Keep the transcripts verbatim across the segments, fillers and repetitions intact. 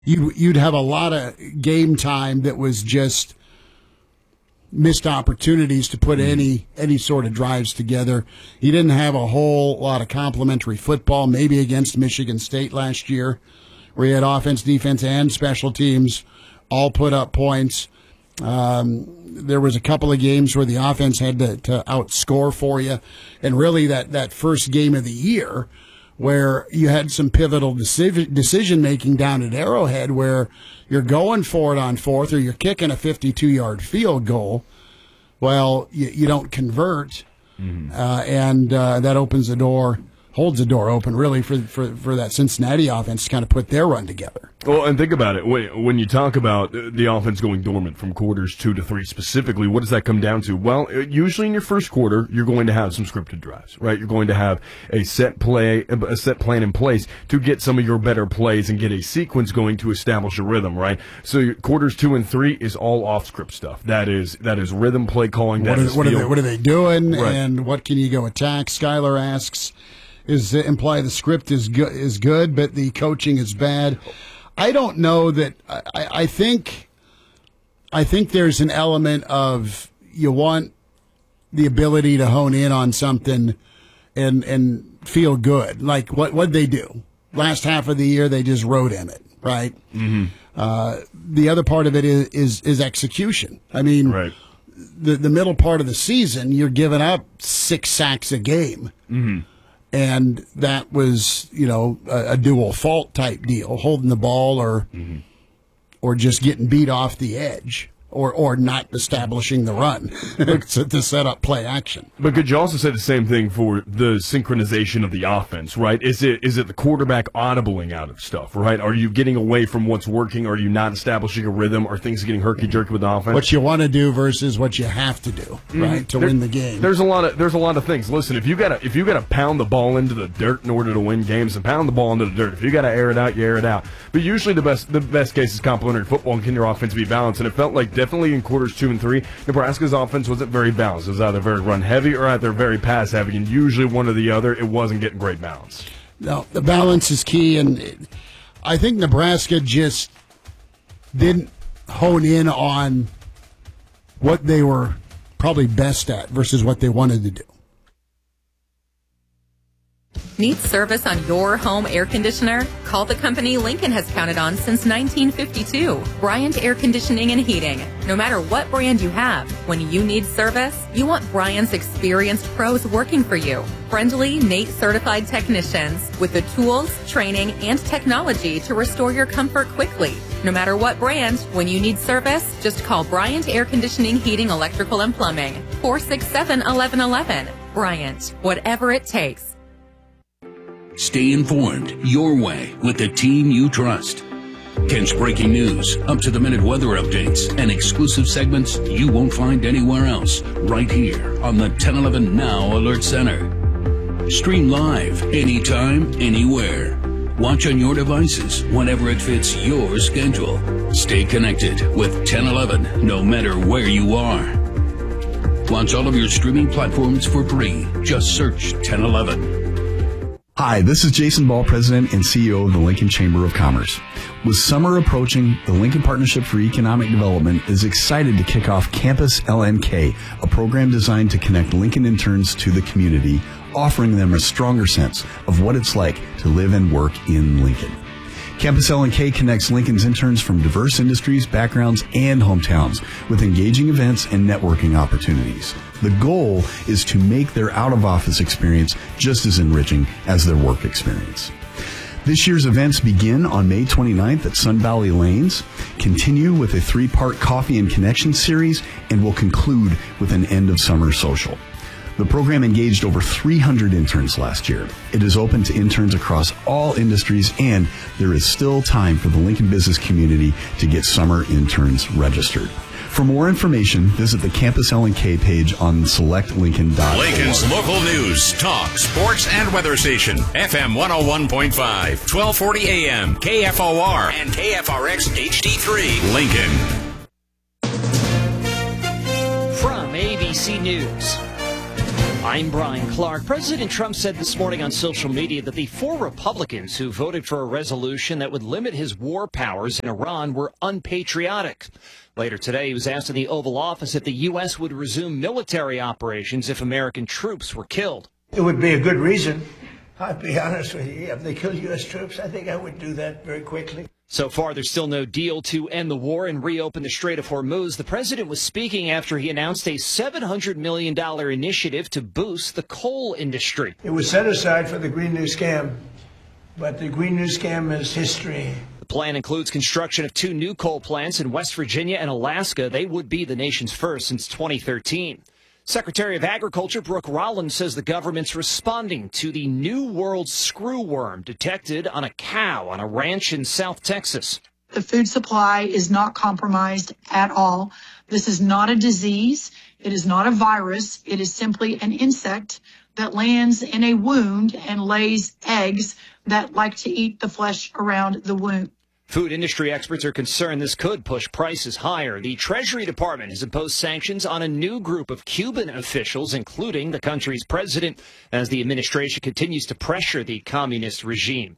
you'd, you'd have a lot of game time that was just missed opportunities to put any any sort of drives together. He didn't have a whole lot of complimentary football, maybe against Michigan State last year, where he had offense, defense, and special teams all put up points. Um, there was a couple of games where the offense had to, to outscore for you, and really that, that first game of the year where you had some pivotal decision, decision-making down at Arrowhead where you're going for it on fourth or you're kicking a fifty-two-yard field goal. Well, you, you don't convert, mm-hmm. uh, and uh, that opens the door, holds the door open, really, for, for, for that Cincinnati offense to kind of put their run together. Well, and think about it. When you talk about the offense going dormant from quarters two to three specifically, what does that come down to? Well, usually in your first quarter, you're going to have some scripted drives, right? You're going to have a set play, a set plan in place to get some of your better plays and get a sequence going to establish a rhythm, right? So quarters two and three is all off-script stuff. That is that is rhythm play calling. That what, is are, what, are, they, what are they doing, right. And what can you go attack? Skylar asks, is it imply the script is good, is good, but the coaching is bad? I don't know that. I, I think, I think there's an element of you want the ability to hone in on something and and feel good. Like what what they do last half of the year, they just rode in it, right? Mm-hmm. Uh, the other part of it is is, is execution. I mean, right. the the middle part of the season, you're giving up six sacks a game. Mm-hmm. And that was, you know, a, a dual fault type deal, holding the ball or mm-hmm. or just getting beat off the edge or, or not establishing the run to set up play action. But could you also say the same thing for the synchronization of the offense, right? Is it is it the quarterback audibling out of stuff, right? Are you getting away from what's working? Are you not establishing a rhythm? Are things getting herky-jerky with the offense? What you want to do versus what you have to do, mm-hmm. right, to there, win the game. There's a lot of there's a lot of things. Listen, if you gotta if you gotta pound the ball into the dirt in order to win games, and pound the ball into the dirt. If you gotta air it out, you air it out. But usually the best the best case is complementary football and can your offense be balanced? And it felt like definitely in quarters two and three, Nebraska's offense wasn't very balanced. It was either very run heavy or either very pass heavy, and usually one or the other. It wasn't getting great balance. No, the balance is key, and it, I think Nebraska just didn't hone in on what they were probably best at versus what they wanted to do. Need service on your home air conditioner? Call the company Lincoln has counted on since nineteen fifty-two. Bryant Air Conditioning and Heating. No matter what brand you have, when you need service, you want Bryant's experienced pros working for you. Friendly, N A T E certified technicians with the tools, training, and technology to restore your comfort quickly. No matter what brand, when you need service, just call Bryant Air Conditioning, Heating, Electrical, and Plumbing. four six seven, one one one one. Bryant, whatever it takes. Stay informed your way with the team you trust. Kent's breaking news, up-to-the-minute weather updates, and exclusive segments you won't find anywhere else right here on the ten eleven Now Alert Center. Stream live anytime, anywhere. Watch on your devices whenever it fits your schedule. Stay connected with ten eleven no matter where you are. Launch all of your streaming platforms for free. Just search ten eleven. Hi, this is Jason Ball, President and C E O of the Lincoln Chamber of Commerce. With summer approaching, the Lincoln Partnership for Economic Development is excited to kick off Campus L N K, a program designed to connect Lincoln interns to the community, offering them a stronger sense of what it's like to live and work in Lincoln. Campus L N K connects Lincoln's interns from diverse industries, backgrounds, and hometowns with engaging events and networking opportunities. The goal is to make their out-of-office experience just as enriching as their work experience. This year's events begin on May twenty-ninth at Sun Valley Lanes, continue with a three-part Coffee and Connection series, and will conclude with an end-of-summer social. The program engaged over three hundred interns last year. It is open to interns across all industries, and there is still time for the Lincoln business community to get summer interns registered. For more information, visit the Campus L N K page on select lincoln dot org. Lincoln's local news, talk, sports, and weather station. F M one oh one point five, twelve forty A M, K F O R, and K F R X H D three, Lincoln. From A B C News, I'm Brian Clark. President Trump said this morning on social media that the four Republicans who voted for a resolution that would limit his war powers in Iran were unpatriotic. Later today, he was asked in the Oval Office if the U S would resume military operations if American troops were killed. It would be a good reason. I'll be honest with you. If they kill U S troops, I think I would do that very quickly. So far, there's still no deal to end the war and reopen the Strait of Hormuz. The president was speaking after he announced a seven hundred million dollars initiative to boost the coal industry. It was set aside for the Green New Scam, but the Green New Scam is history. The plan includes construction of two new coal plants in West Virginia and Alaska. They would be the nation's first since twenty thirteen. Secretary of Agriculture Brooke Rollins says the government's responding to the New World screwworm detected on a cow on a ranch in South Texas. The food supply is not compromised at all. This is not a disease. It is not a virus. It is simply an insect that lands in a wound and lays eggs that like to eat the flesh around the wound. Food industry experts are concerned this could push prices higher. The Treasury Department has imposed sanctions on a new group of Cuban officials, including the country's president, as the administration continues to pressure the communist regime.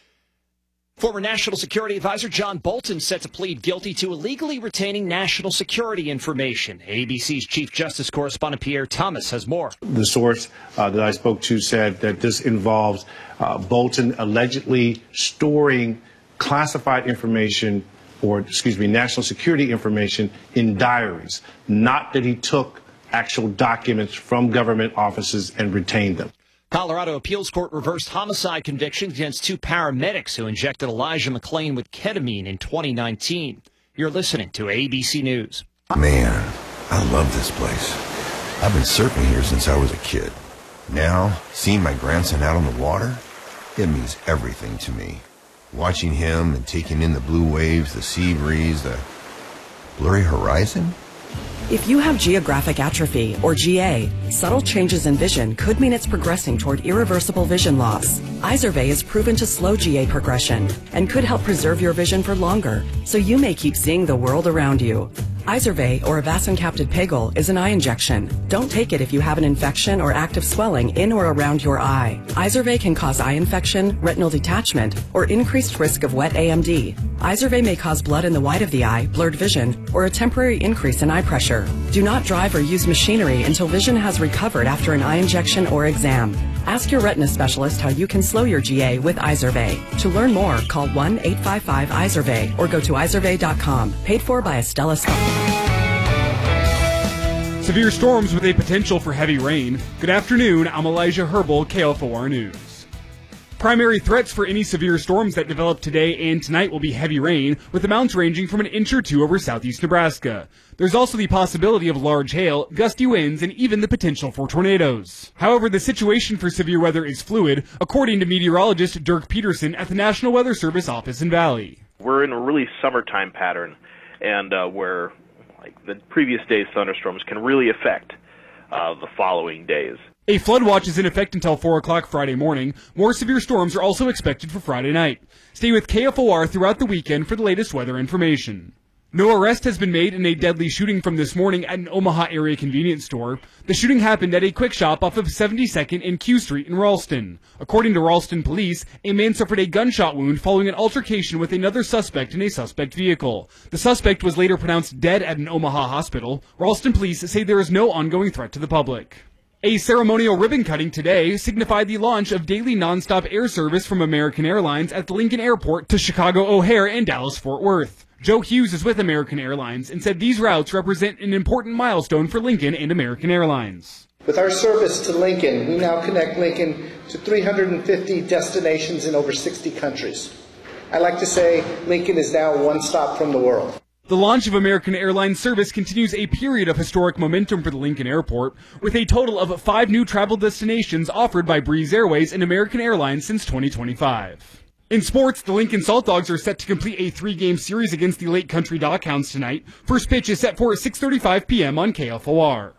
Former National Security Advisor John Bolton set to plead guilty to illegally retaining national security information. A B C's Chief Justice correspondent Pierre Thomas has more. The source uh, that I spoke to said that this involves uh, Bolton allegedly storing classified information, or excuse me, national security information in diaries, not that he took actual documents from government offices and retained them. Colorado Appeals Court reversed homicide convictions against two paramedics who injected Elijah McClain with ketamine in twenty nineteen. You're listening to A B C News. Man, I love this place. I've been surfing here since I was a kid. Now, seeing my grandson out on the water, it means everything to me. Watching him and taking in the blue waves, the sea breeze, the blurry horizon. If you have geographic atrophy, or G A, subtle changes in vision could mean it's progressing toward irreversible vision loss. Izervay is proven to slow G A progression and could help preserve your vision for longer, so you may keep seeing the world around you. Izervay, or avacincaptad pegol, is an eye injection. Don't take it if you have an infection or active swelling in or around your eye. Izervay can cause eye infection, retinal detachment, or increased risk of wet A M D. Izervay may cause blood in the white of the eye, blurred vision, or a temporary increase in eye pressure. Do not drive or use machinery until vision has recovered after an eye injection or exam. Ask your retina specialist how you can slow your G A with Izervay. To learn more, call one eight five five Izervay or go to izervay dot com. Paid for by Estella Scott. Severe storms with a potential for heavy rain. Good afternoon, I'm Elijah Herbal, K F O R News. Primary threats for any severe storms that develop today and tonight will be heavy rain, with amounts ranging from an inch or two over southeast Nebraska. There's also the possibility of large hail, gusty winds, and even the potential for tornadoes. However, the situation for severe weather is fluid, according to meteorologist Dirk Peterson at the National Weather Service office in Valley. We're in a really summertime pattern, and uh, where like the previous day's thunderstorms can really affect uh, the following days. A flood watch is in effect until four o'clock Friday morning. More severe storms are also expected for Friday night. Stay with K F O R throughout the weekend for the latest weather information. No arrest has been made in a deadly shooting from this morning at an Omaha area convenience store. The shooting happened at a quick shop off of seventy-second and Q Street in Ralston. According to Ralston police, a man suffered a gunshot wound following an altercation with another suspect in a suspect vehicle. The suspect was later pronounced dead at an Omaha hospital. Ralston police say there is no ongoing threat to the public. A ceremonial ribbon cutting today signified the launch of daily nonstop air service from American Airlines at the Lincoln Airport to Chicago O'Hare and Dallas-Fort Worth. Joe Hughes is with American Airlines and said these routes represent an important milestone for Lincoln and American Airlines. With our service to Lincoln, we now connect Lincoln to three hundred fifty destinations in over sixty countries. I like to say Lincoln is now one stop from the world. The launch of American Airlines service continues a period of historic momentum for the Lincoln Airport, with a total of five new travel destinations offered by Breeze Airways and American Airlines since twenty twenty-five. In sports, the Lincoln Salt Dogs are set to complete a three-game series against the Lake Country Doghounds tonight. First pitch is set for six thirty-five p.m. on K F O R.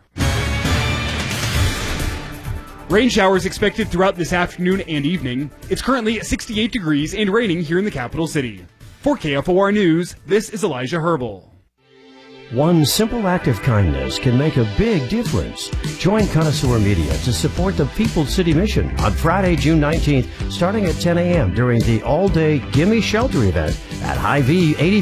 Rain showers expected throughout this afternoon and evening. It's currently sixty-eight degrees and raining here in the capital city. For K F O R News, this is Elijah Herbal. One simple act of kindness can make a big difference. Join Connoisseur Media to support the People's City Mission on Friday, June nineteenth, starting at ten a.m. during the all-day Gimme Shelter event at Hy-Vee eighty.